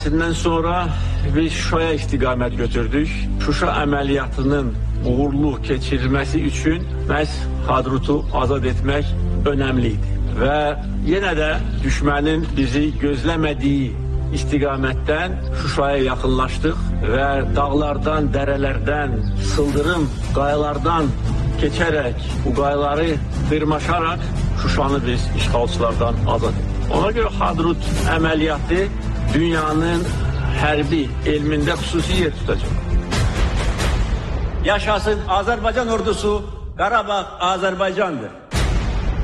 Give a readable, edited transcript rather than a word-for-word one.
Sindən sonra biz Şuşaya istiqamət götürdük. Şuşa əməliyyatının uğurlu keçirilməsi üçün məhz Hadrutu azad etmək önəmli idi. Və yenə də düşmənin bizi gözləmədiyi istiqamətdən Şuşaya yaxınlaşdıq və dağlardan, dərələrdən, sıldırım qayalardan keçərək, bu qayaları dırmaşaraq Şuşanı biz işğalçılardan azad etdik. Ona görə Hadrut əməliyyatı dünyanın hərbi elmində xüsusi yer tutacaq. Yaşasın Azərbaycan ordusu, Qarabağ Azərbaycandır.